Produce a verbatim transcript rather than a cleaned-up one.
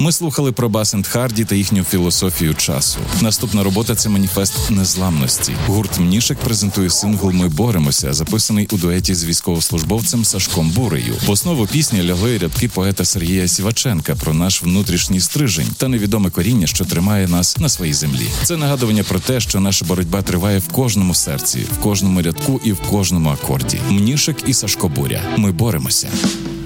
Ми слухали про Бас енд Харді та їхню філософію часу. Наступна робота – це маніфест незламності. Гурт «Мнішек» презентує сингл «Ми боремося», записаний у дуеті з військовослужбовцем Сашком Бурею. В основу пісні лягли рядки поета Сергія Сіваченка про наш внутрішній стрижень та невідоме коріння, що тримає нас на своїй землі. Це нагадування про те, що наша боротьба триває в кожному серці, в кожному рядку і в кожному акорді. «Мнішек» і Сашко Буря. Ми боремося.